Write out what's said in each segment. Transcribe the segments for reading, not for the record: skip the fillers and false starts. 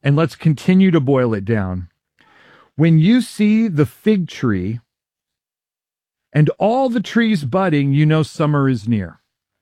and let's continue to boil it down. When you see the fig tree and all the trees budding, you know summer is near.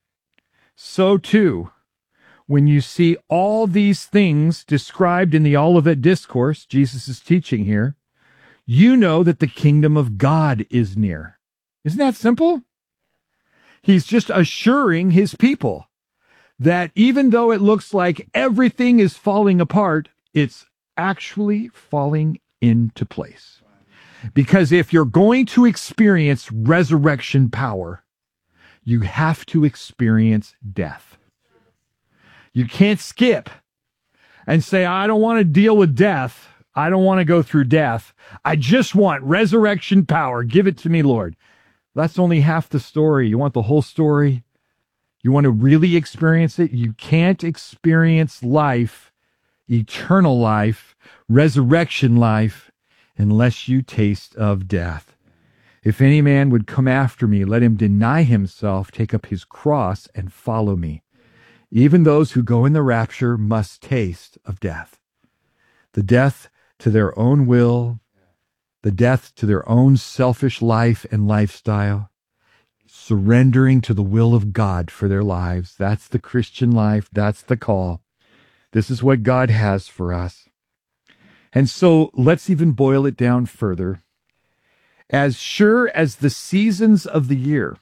So too, when you see all these things described in the Olivet Discourse, Jesus is teaching here, you know that the kingdom of God is near. Isn't that simple? He's just assuring his people that even though it looks like everything is falling apart, it's actually falling into place. Because if you're going to experience resurrection power, you have to experience death. You can't skip and say, I don't want to deal with death. I don't want to go through death. I just want resurrection power. Give it to me, Lord. That's only half the story. You want the whole story? You want to really experience it? You can't experience life, eternal life, resurrection life, unless you taste of death. If any man would come after me, let him deny himself, take up his cross, and follow me. Even those who go in the rapture must taste of death. The death to their own will, the death to their own selfish life and lifestyle, surrendering to the will of God for their lives. That's the Christian life. That's the call. This is what God has for us. And so let's even boil it down further. As sure as the seasons of the year,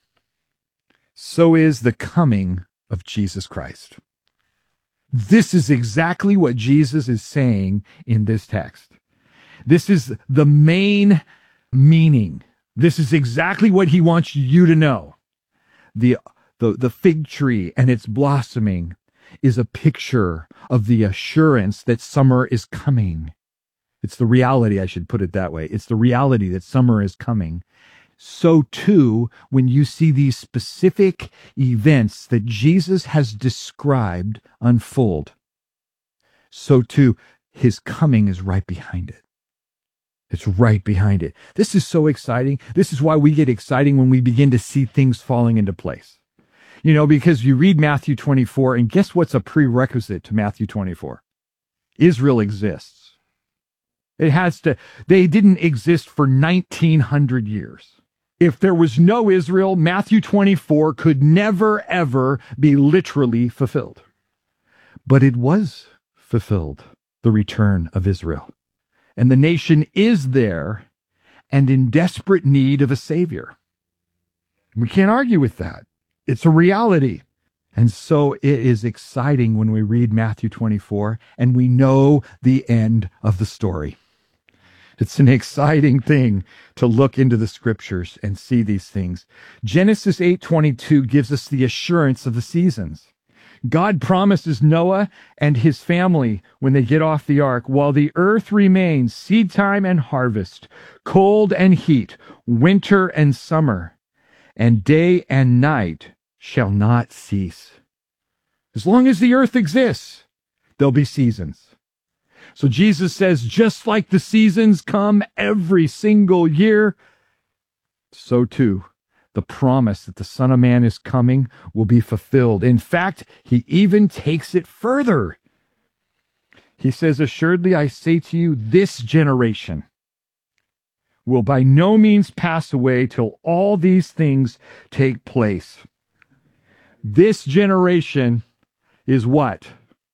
so is the coming of Jesus Christ. This is exactly what Jesus is saying in this text. This is the main meaning. This is exactly what he wants you to know. The fig tree and its blossoming is a picture of the assurance that summer is coming. It's the reality, I should put it that way. It's the reality that summer is coming. So too, when you see these specific events that Jesus has described unfold, so too, his coming is right behind it. It's right behind it. This is so exciting. This is why we get exciting when we begin to see things falling into place. You know, because you read Matthew 24, and guess what's a prerequisite to Matthew 24? Israel exists. They didn't exist for 1900 years. If there was no Israel, Matthew 24 could never, ever be literally fulfilled. But it was fulfilled, the return of Israel. And the nation is there and in desperate need of a Savior. We can't argue with that. It's a reality. And so it is exciting when we read Matthew 24 and we know the end of the story. It's an exciting thing to look into the scriptures and see these things. Genesis 8:22 gives us the assurance of the seasons. God promises Noah and his family when they get off the ark, while the earth remains, seed time and harvest, cold and heat, winter and summer, and day and night shall not cease. As long as the earth exists, there'll be seasons. So Jesus says, just like the seasons come every single year, so too the promise that the Son of Man is coming will be fulfilled. In fact, he even takes it further. He says, assuredly I say to you, this generation will by no means pass away till all these things take place. This generation is what?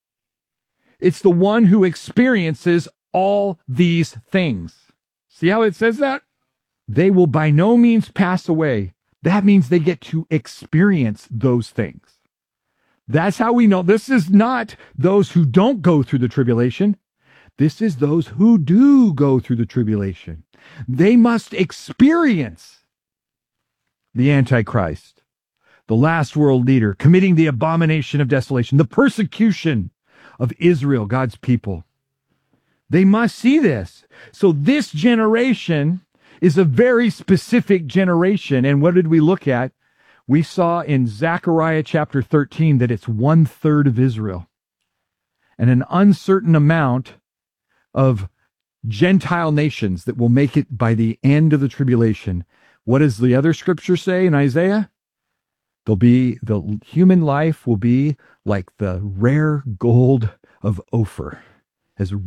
It's the one who experiences all these things. See how it says that? They will by no means pass away. That means they get to experience those things. That's how we know this is not those who don't go through the tribulation. This is those who do go through the tribulation. They must experience the Antichrist, the last world leader, committing the abomination of desolation, the persecution of Israel, God's people. They must see this. So this generation is a very specific generation. And what did we look at? We saw in Zechariah chapter 13 that it's 1/3 of Israel and an uncertain amount of Gentile nations that will make it by the end of the tribulation. What does the other scripture say in Isaiah? The human life will be like the rare gold of Ophir, as